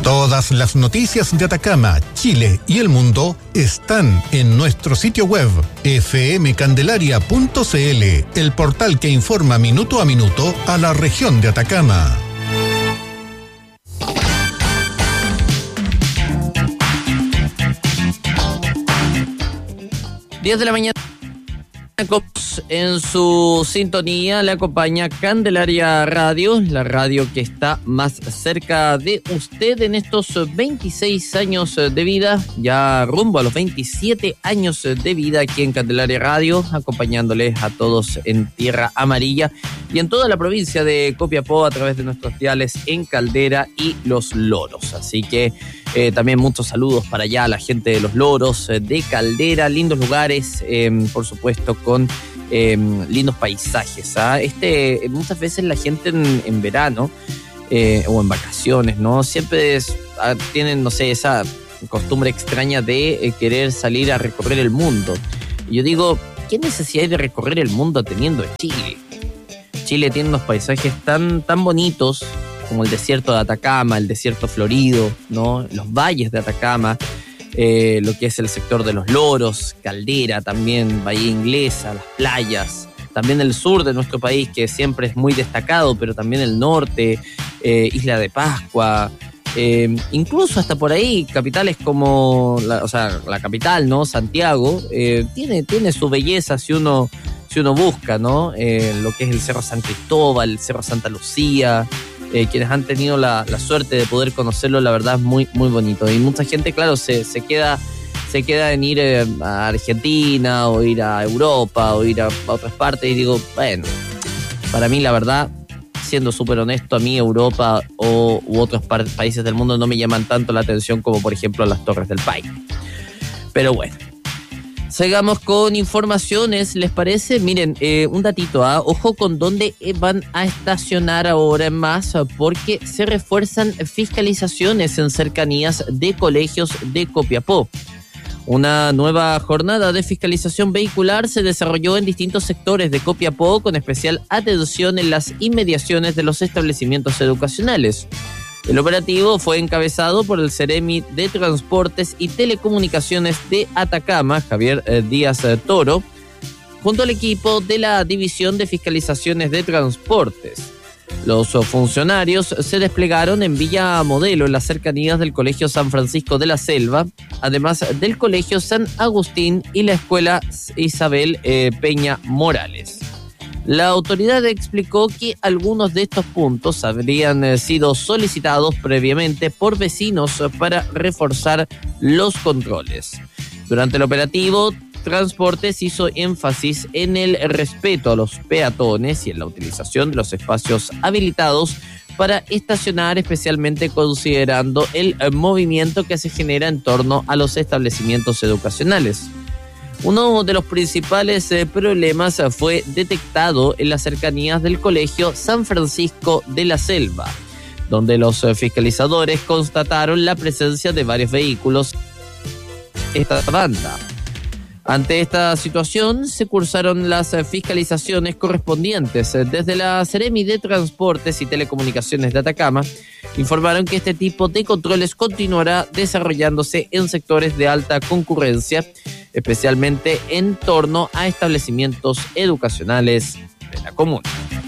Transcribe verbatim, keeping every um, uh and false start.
Todas las noticias de Atacama, Chile y el mundo están en nuestro sitio web efe eme candelaria punto ce ele, el portal que informa minuto a minuto a la región de Atacama. diez de la mañana. En su sintonía le acompaña Candelaria Radio, la radio que está más cerca de usted en estos veintiséis años de vida, ya rumbo a los veintisiete años de vida aquí en Candelaria Radio, acompañándoles a todos en Tierra Amarilla y en toda la provincia de Copiapó a través de nuestros diales en Caldera y Los Loros. Así que eh, también muchos saludos para allá a la gente de Los Loros, de Caldera, lindos lugares, eh, por supuesto con eh, lindos paisajes. ¿ah? Este, muchas veces la gente en, en verano eh, o en vacaciones, ¿no? Siempre es, ah, tienen, no sé, esa costumbre extraña de eh, querer salir a recorrer el mundo. Y yo digo, ¿qué necesidad hay de recorrer el mundo teniendo Chile? Chile tiene unos paisajes tan, tan bonitos como el desierto de Atacama, el desierto florido, ¿no? Los valles de Atacama, eh, lo que es el sector de Los Loros, Caldera también, Bahía Inglesa, las playas, también el sur de nuestro país que siempre es muy destacado, pero también el norte, eh, Isla de Pascua, eh, incluso hasta por ahí capitales como, la, o sea, la capital, ¿no? Santiago, eh, tiene, tiene su belleza si uno... si uno busca, ¿no? Eh, lo que es el Cerro San Cristóbal, el Cerro Santa Lucía, eh, quienes han tenido la, la suerte de poder conocerlo, la verdad es muy, muy bonito. Y mucha gente, claro, se, se queda se queda en ir eh, a Argentina o ir a Europa o ir a, a otras partes y digo, bueno, para mí la verdad, siendo súper honesto, a mí Europa o, u otros par- países del mundo no me llaman tanto la atención como por ejemplo las Torres del Paine. Pero bueno. Sigamos con informaciones, ¿les parece? Miren, eh, un datito, ¿ah? Ojo con dónde van a estacionar ahora en más, porque se refuerzan fiscalizaciones en cercanías de colegios de Copiapó. Una nueva jornada de fiscalización vehicular se desarrolló en distintos sectores de Copiapó, con especial atención en las inmediaciones de los establecimientos educacionales. El operativo fue encabezado por el Seremi de Transportes y Telecomunicaciones de Atacama, Javier eh, Díaz eh, Toro, junto al equipo de la División de Fiscalizaciones de Transportes. Los oh, funcionarios se desplegaron en Villa Modelo, en las cercanías del Colegio San Francisco de la Selva, además del Colegio San Agustín y la Escuela Isabel eh, Peña Morales. La autoridad explicó que algunos de estos puntos habrían eh, sido solicitados previamente por vecinos para reforzar los controles. Durante el operativo, Transportes hizo énfasis en el respeto a los peatones y en la utilización de los espacios habilitados para estacionar, especialmente considerando el eh, movimiento que se genera en torno a los establecimientos educacionales. Uno de los principales eh, problemas eh, fue detectado en las cercanías del Colegio San Francisco de la Selva, donde los eh, fiscalizadores constataron la presencia de varios vehículos en esta banda. Ante esta situación, se cursaron las eh, fiscalizaciones correspondientes. Eh, desde la Seremi de Transportes y Telecomunicaciones de Atacama, informaron que este tipo de controles continuará desarrollándose en sectores de alta concurrencia, especialmente en torno a establecimientos educacionales de la comuna.